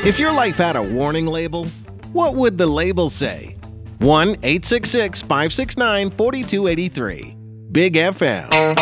If your life had a warning label, what would the label say? 1-866-569-4283. Big FM.